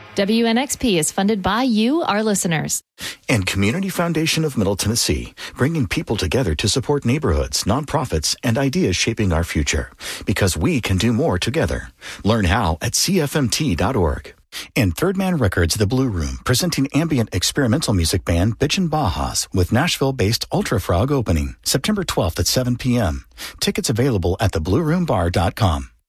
WNXP is funded by you, our listeners. And Community Foundation of Middle Tennessee, bringing people together to support neighborhoods, nonprofits, and ideas shaping our future. Because we can do more together. Learn how at cfmt.org. And Third Man Records, The Blue Room, presenting ambient experimental music band Bitchin' Bajas with Nashville-based Ultra Frog opening September 12th at 7 p.m. Tickets available at theblueroombar.com.